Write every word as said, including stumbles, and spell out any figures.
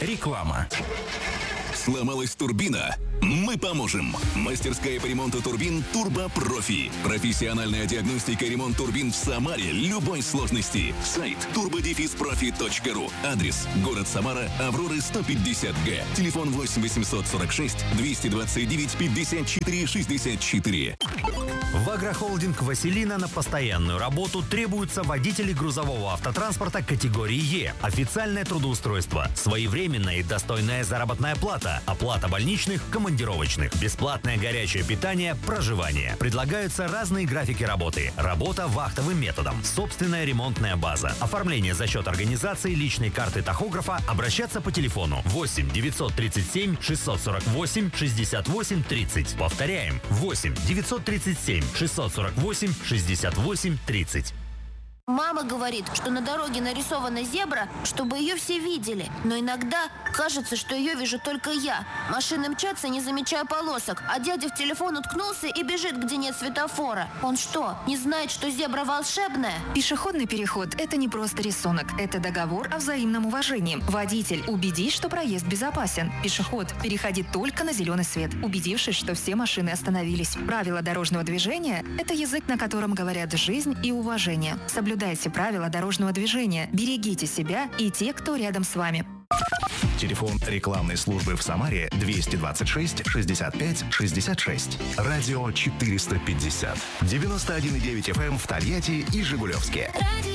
Реклама. Сломалась турбина? Мы поможем. Мастерская по ремонту турбин «Турбо Профи». Профессиональная диагностика и ремонт турбин в Самаре любой сложности. Сайт турбо профи точка ру. Адрес: город Самара, Авроры сто пятьдесят гэ. Телефон восемь восемьсот сорок шесть двести двадцать девять пятьдесят четыре шестьдесят четыре. В агрохолдинг «Василина» на постоянную работу требуются водители грузового автотранспорта категории Е. Официальное трудоустройство, своевременная и достойная заработная плата, оплата больничных, командировочных, бесплатное горячее питание, проживание. Предлагаются разные графики работы. Работа вахтовым методом, собственная ремонтная база, оформление за счет организации личной карты тахографа. Обращаться по телефону восемь девятьсот тридцать семь шестьсот сорок восемь шестьдесят восемь тридцать. Повторяем: восемь девятьсот тридцать семь шестьсот сорок восемь шестьдесят восемь тридцать. Мама говорит, что на дороге нарисована зебра, чтобы ее все видели. Но иногда кажется, что ее вижу только я. Машины мчатся, не замечая полосок, а дядя в телефон уткнулся и бежит, где нет светофора. Он что, не знает, что зебра волшебная? Пешеходный переход – это не просто рисунок. Это договор о взаимном уважении. Водитель, убедись, что проезд безопасен. Пешеход, переходи только на зеленый свет, убедившись, что все машины остановились. Правила дорожного движения – это язык, на котором говорят жизнь и уважение. Соблюдайте правила дорожного движения, берегите себя и те, кто рядом с вами. Телефон рекламной службы в Самаре двести двадцать шесть шестьдесят пять шестьдесят шесть. Радио четыреста пятьдесят. девяносто один и девять эф эм в Тольятти и Жигулевске.